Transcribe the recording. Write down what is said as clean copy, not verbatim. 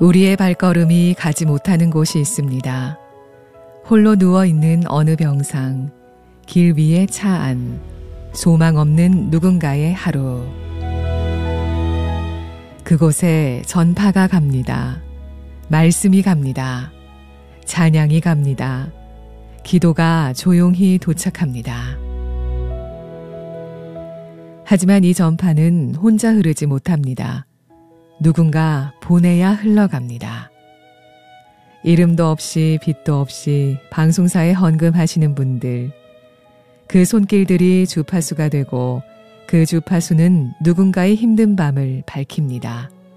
우리의 발걸음이 가지 못하는 곳이 있습니다. 홀로 누워있는 어느 병상, 길 위의 차 안, 소망 없는 누군가의 하루. 그곳에 전파가 갑니다. 말씀이 갑니다. 찬양이 갑니다. 기도가 조용히 도착합니다. 하지만 이 전파는 혼자 흐르지 못합니다. 누군가 보내야 흘러갑니다. 이름도 없이 빛도 없이 방송사에 헌금하시는 분들, 그 손길들이 주파수가 되고 그 주파수는 누군가의 힘든 밤을 밝힙니다.